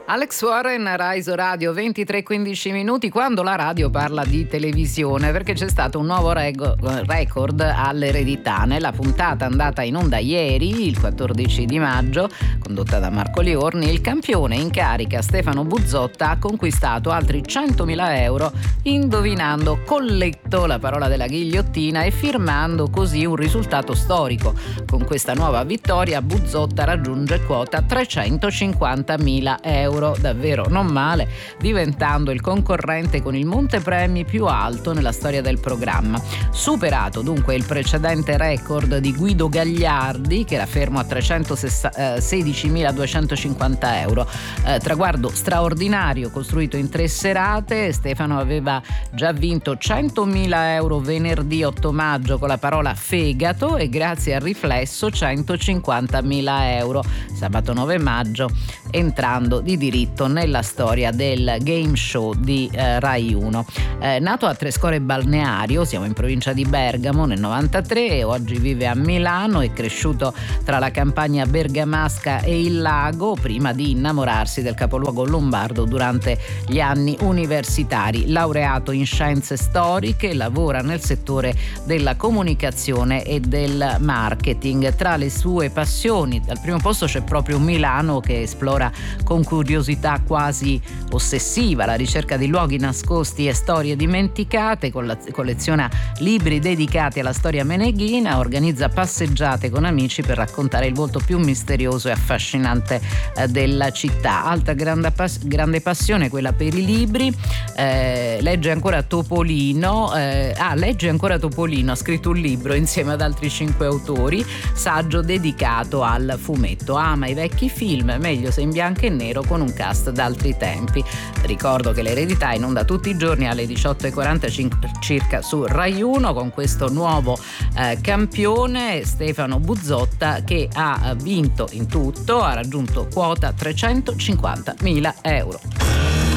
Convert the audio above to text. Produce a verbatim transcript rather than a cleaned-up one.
Alex Warren, Rise Radio, ventitré e quindici minuti, quando la radio parla di televisione, perché c'è stato un nuovo rego- record all'Eredità. Nella puntata andata in onda ieri, il quattordici di maggio, condotta da Marco Liorni, il campione in carica Stefano Buzzotta ha conquistato altri centomila euro indovinando colletto, la parola della ghigliottina, e firmando così un risultato storico. Con questa nuova vittoria Buzzotta raggiunge quota trecentocinquantamila euro. Davvero non male, diventando il concorrente con il montepremi più alto nella storia del programma. Superato dunque il precedente record di Guido Gagliardi, che era fermo a trecentosedicimiladuecentocinquanta euro. Eh, traguardo straordinario costruito in tre serate. Stefano aveva già vinto centomila euro venerdì otto maggio con la parola fegato, e grazie al riflesso centocinquantamila euro sabato nove maggio, entrando di diritto nella storia del game show di eh, Rai uno. Eh, nato a Trescore Balneario, siamo in provincia di Bergamo, nel novantatré, e oggi vive a Milano. È cresciuto tra la campagna bergamasca e il lago, prima di innamorarsi del capoluogo lombardo durante gli anni universitari. Laureato in scienze storiche, lavora nel settore della comunicazione e del marketing. Tra le sue passioni, al primo posto c'è proprio Milano, che esplora con curiosità quasi ossessiva la ricerca di luoghi nascosti e storie dimenticate. Colleziona libri dedicati alla storia meneghina, organizza passeggiate con amici per raccontare il volto più misterioso e affascinante eh, della città. Altra grande, pass- grande passione, quella per i libri. Eh, legge ancora Topolino, eh, ah, legge ancora Topolino, ha scritto un libro insieme ad altri cinque autori, saggio dedicato al fumetto. Ama i vecchi film, meglio se in bianco e nero, con un cast d'altri tempi. Ricordo che l'Eredità è in onda tutti i giorni alle diciotto e quarantacinque circa su Rai uno, con questo nuovo eh, campione Stefano Buzzotta, che ha vinto in tutto, ha raggiunto quota trecentocinquantamila euro.